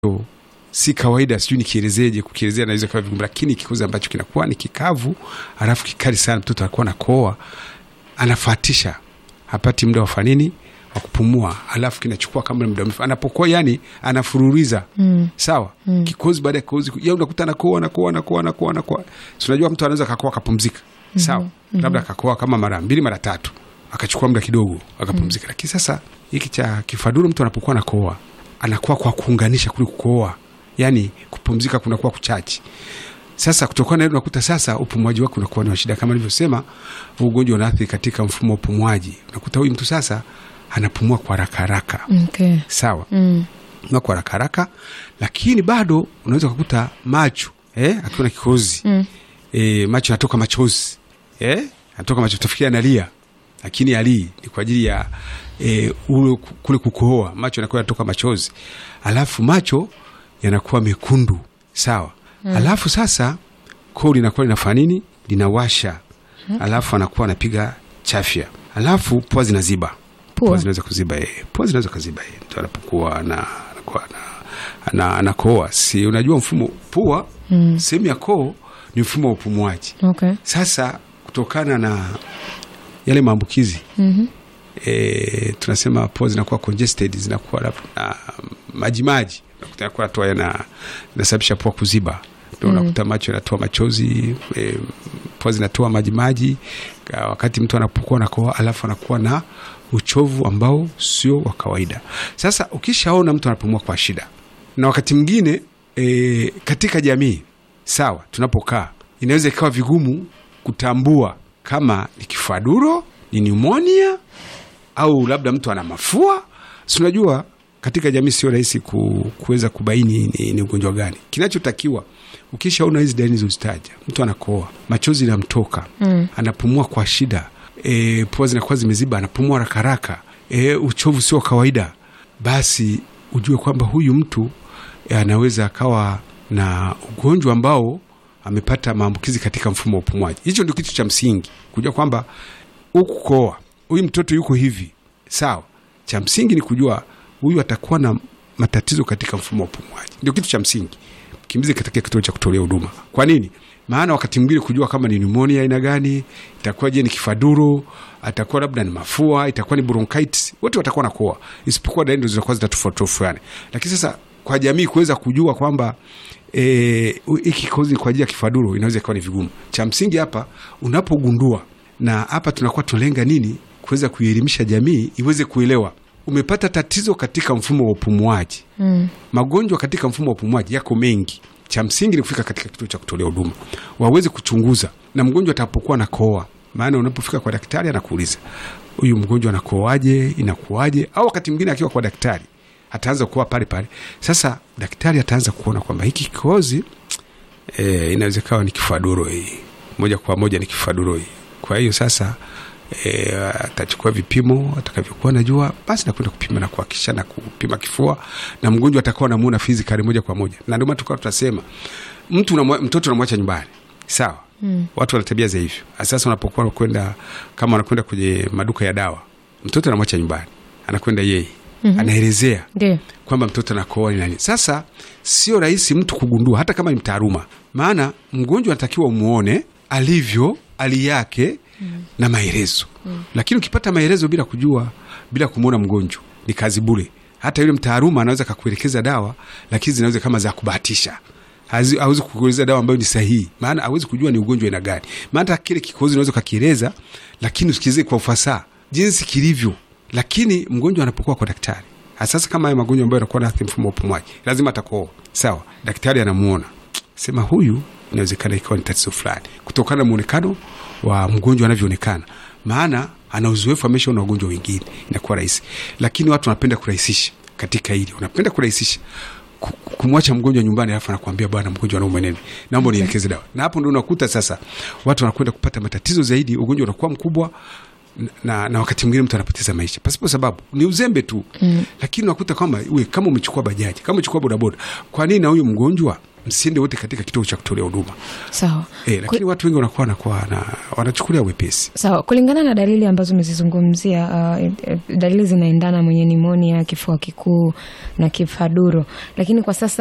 si kawaida, sijui nikielezeje, kukielezea naweza kawa vigumu, lakini kikozi ambacho kinakuwa ni kikavu alafu kikali sana, mtoto anakuwa anakoa, anafatisha, hapati muda wa fanini wa kupumua, alafu kinachukua kama muda mrefu anapokoa, yani anafuruliza. Sawa. Kikozi baada ya kikozi yeye unakuta anakoa. Unajua mtu anaweza kakoa akapumzika. Sawa. Labda akakoa kama mara 2 mara 3 akachukua muda kidogo akapumzika. Lakini sasa hiki cha kifaduro, mtu anapokuwa anakoa anakuwa kwa kuunganisha kuliko kukoa, yani kupumzika kunakuwa kuchachi. Sasa kutokana na hilo unakuta sasa upumuaji wake unakuwa ni shida, kama nilivyosema ugonjwa unaathiri katika mfumo wa upumuaji. Unakuta huyu mtu sasa anapumua kwa haraka. Okay. Sawa. Na kwa haraka, lakini bado unaweza kukuta macho akiwa na kikozi macho yanatoka machozi, anatoka machozi, tafikia analia, lakini ali ni kwa ajili ya kule kukohoa, macho yanakuwa yanatoka machozi, alafu macho yanakuwa mekundu. Sawa. Alafu sasa koo linakuwa linafanya nini? Linawasha. Alafu anakuwa anapiga chafya, alafu pua zinaziba. Pua zinaweza kuziba pua zinaweza kuziba mtu anapokuwa anakoa. Si unajua mfumo pua, sehemu ya koo ni mfumo wa upumuaji. Okay. Sasa kutokana na yale maambukizi tunasema pua zinakuwa congested, zinakuwa na majimaji, unakuta toa yanasababisha pua kuziba. Ndio unakuta macho yanatoa machozi, pua zinatoa majimaji wakati mtu anapokuwa anakoa, alafu anakuwa na uchovu ambao sio wa kawaida. Sasa ukishaona mtu anapumua kwa shida, na wakati mwingine katika jamii, sawa, tunapokaa inaweza ikawa vigumu kutambua kama ni kifaduro, ni pneumonia, au labda mtu ana mafua. Si unajua katika jamii sio rahisi kuweza kubaini ni ugonjwa gani. Kinachotakiwa ukishaona hizi dalili zilizozitaja, mtu anakoa, machozi yanamtoka, anapumua kwa shida, pua zinakuwa zimeziba, anapumua haraka, uchovu sio kawaida, basi ujue kwamba huyu mtu anaweza akawa na ugonjwa ambao amepata maambukizi katika mfumo wa upumuaji. Hicho ndio kitu cha msingi, kujua kwamba ukukoa, huyu mtoto yuko hivi. Sawa. Cha msingi ni kujua huyu atakuwa na matatizo katika mfumo wa upumuaji. Ndio kitu cha msingi. Kimbize katika kituo cha kutolea huduma. Kwa nini? Maana wakati mwingine kujua kama ni pneumonia aina gani, itakuwa je ni kifaduro, atakuwa labda ni mafua, itakuwa ni bronchitis, wote watakuwa nakoa, isipokuwa dalili ndio zinakuwa zinatofautiana. Lakini sasa kwa jamii kuweza kujua kwamba hiki kozi kwa ajili ya kifaduro inaweza kuwa ni vigumu. Cha msingi hapa unapogundua, na hapa tunakuwa tulenga nini, kuweza kuelimisha jamii iweze kuelewa umepata tatizo katika mfumo wa upumuaji. Magonjwa katika mfumo wa upumuaji yako mengi. Cha msingi ni kufika katika kituo cha kutolea huduma, waweze kuchunguza, na mgonjwa atapokuwa anakoa, maana unapofika kwa daktari anakuuliza huyu mgonjwa anakoaje, inakuaje, au wakati mwingine akiwa kwa daktari ataanza kuwa pale pale. Sasa daktari ataanza kuona kwamba hiki kikozi inawezekana ni kifaduro hii, moja kwa moja ni kifaduro hii. Kwa hiyo sasa atachukua vipimo atakavyokuwa najua, basi nakwenda kupima na kuhakikisha na kupima kifua, na mgonjwa atakuwa anamuona physically moja kwa moja. Na ndio maana tukao tutasema mtoto unamwacha nyumbani. Sawa. Watu wana tabia za hivyo. Sasa unapokuwa unakwenda, kama unakwenda kwenye maduka ya dawa, mtoto anamwacha nyumbani, anakwenda yeye anaelezea kwamba mtoto anakoa nini. Sasa sio rahisi mtu kugundua hata kama ni mtaaluma, maana mgonjwa anatakiwa umuone alivyo, hali yake na maelezo. Lakini ukipata maelezo bila kujua, bila kumuona mgonjwa, ni kazi bure. Hata yule mtaaluma anaweza kukuelekeza dawa, lakini zinaweza kama za kubahatisha. Hawezi kukueleza dawa ambayo ni sahihi, maana hawezi kujua ni ugonjwa aina gani. Maana kile kikozi unaweza kukieleza, lakini usikize kwa ufasaha jinsi kilivyo. Lakini mgonjwa anapokuwa kwa daktari, sasa kama haya magonjwa ambayo yanakuwa na mfumo wa upumuaji, lazima atakoa. Sawa. Daktari anamuona, sema huyu inawezekana ikawa ni tatizo fulani kutokana na muonekano wa mgonjwa anavyoonekana, maana ana uzoefu, ameshaona wagonjwa wengine, inakuwa rahisi. Lakini watu wanapenda kurahisisha katika hili, wanapenda kurahisisha kumwacha mgonjwa nyumbani, alafu anakuambia bwana, mgonjwa anaumwa nini, naomba nielekeze dawa. Na hapo ndio unakuta sasa watu wanakwenda kupata matatizo zaidi, ugonjwa unakuwa mkubwa, na wakati mwingine mtu anapoteza maisha pasipo sababu, ni uzembe tu. Lakini unakuta kama umechukua bajaji, kama umechukua bodaboda, kwa nini na huyu mgonjwa msinde wote katika kituo cha kutolea huduma. Sawa. Lakini watu wengi wanakuwa wanachukulia wepesi. Sawa. Kulingana na dalili ambazo umezizungumzia, dalili zinaendana mwenye nimonia, kifua kikuu na kifaduro. Lakini kwa sasa